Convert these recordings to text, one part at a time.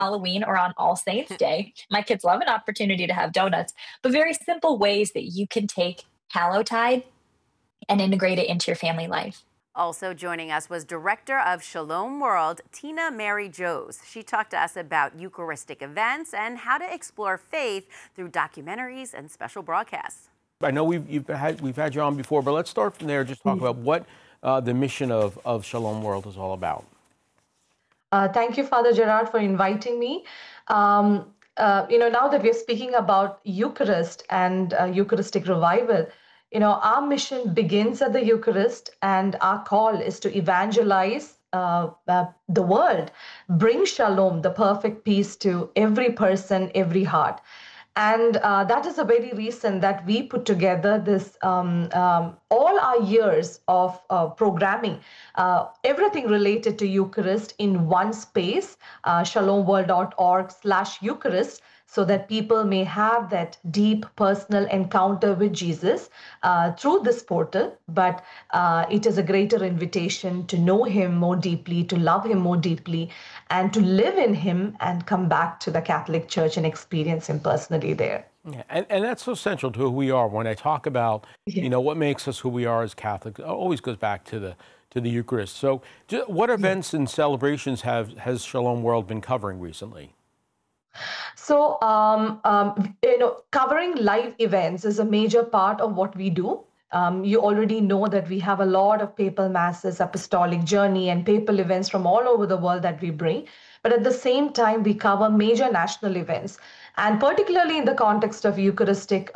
Halloween or on All Saints Day. My kids love an opportunity to have donuts, but very simple ways that you can take Hallowtide and integrate it into your family life. Also joining us was Director of Shalom World, Tina Mary Joes. She talked to us about Eucharistic events and how to explore faith through documentaries and special broadcasts. I know we've had you on before, but let's start from there. Just talk about what the mission of Shalom World is all about. Thank you, Father Gerard, for inviting me. Now that we're speaking about Eucharist and Eucharistic revival, our mission begins at the Eucharist, and our call is to evangelize the world, bring shalom, the perfect peace, to every person, every heart. And that is a very reason that we put together this, all our years of programming, everything related to Eucharist in one space, shalomworld.org/Eucharist, so that people may have that deep personal encounter with Jesus through this portal. But it is a greater invitation to know him more deeply, to love him more deeply, and to live in him and come back to the Catholic Church and experience him personally there. Yeah, and that's so central to who we are. When I talk about, what makes us who we are as Catholics, it always goes back to the Eucharist. So what events and celebrations has Shalom World been covering recently? So, covering live events is a major part of what we do. You already know that we have a lot of papal masses, apostolic journey, and papal events from all over the world that we bring. But at the same time, we cover major national events. And particularly in the context of Eucharistic,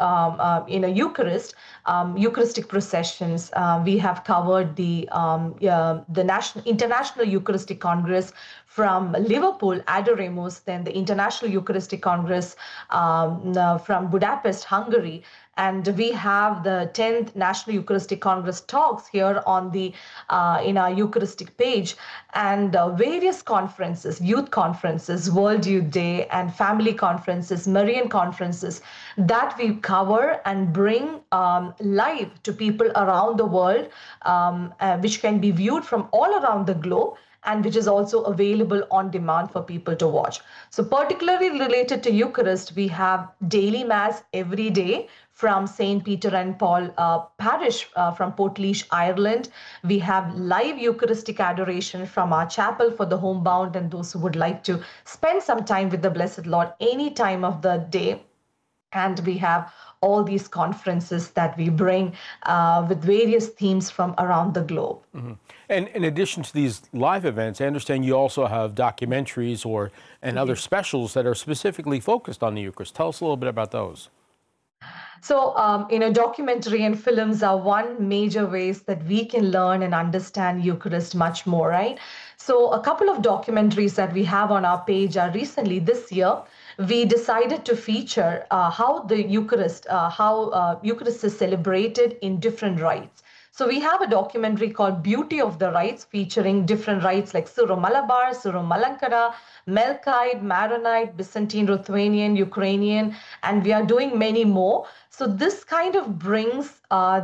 Eucharistic processions, we have covered the International Eucharistic Congress from Liverpool, Adoremus, then the International Eucharistic Congress from Budapest, Hungary. And we have the 10th National Eucharistic Congress talks here on the in our Eucharistic page, and various conferences, youth conferences, World Youth Day, and family conferences, Marian conferences that we cover and bring live to people around the world, which can be viewed from all around the globe, and which is also available on demand for people to watch. So particularly related to Eucharist, we have daily Mass every day from St. Peter and Paul Parish from Portlaoise, Ireland. We have live Eucharistic adoration from our chapel for the homebound and those who would like to spend some time with the Blessed Lord any time of the day. And we have all these conferences that we bring with various themes from around the globe. Mm-hmm. And in addition to these live events, I understand you also have documentaries and other specials that are specifically focused on the Eucharist. Tell us a little bit about those. So, documentary and films are one major ways that we can learn and understand Eucharist much more, right? So a couple of documentaries that we have on our page are recently this year, we decided to feature how the Eucharist, Eucharist is celebrated in different rites. So we have a documentary called Beauty of the Rites, featuring different rites like Syro-Malabar, Syro-Malankara, Melkite, Maronite, Byzantine, Lithuanian, Ukrainian, and we are doing many more. So this kind of brings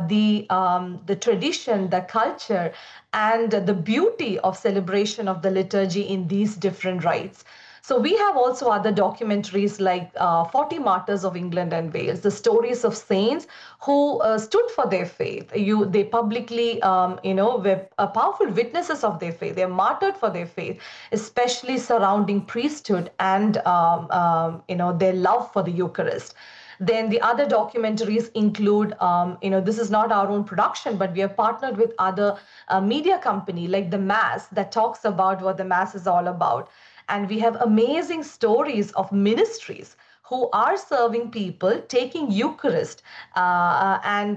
the tradition, the culture, and the beauty of celebration of the liturgy in these different rites. So we have also other documentaries like 40 Martyrs of England and Wales, the stories of saints who stood for their faith. They publicly, were powerful witnesses of their faith. They're martyred for their faith, especially surrounding priesthood and, their love for the Eucharist. Then the other documentaries include, this is not our own production, but we have partnered with other media company like The Mass that talks about what the Mass is all about. And we have amazing stories of ministries who are serving people, taking Eucharist, going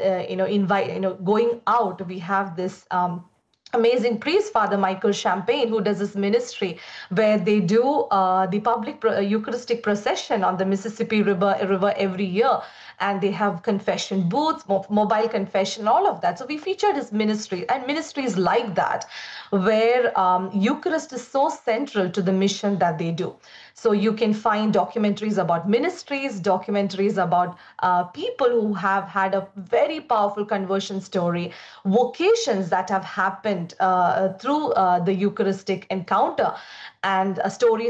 out. We have this amazing priest, Father Michael Champagne, who does this ministry where they do the public Eucharistic procession on the Mississippi River every year. And they have confession booths, mobile confession, all of that. So we featured his ministry and ministries like that, where Eucharist is so central to the mission that they do. So you can find documentaries about ministries, documentaries about people who have had a very powerful conversion story, vocations that have happened through the Eucharistic encounter, and stories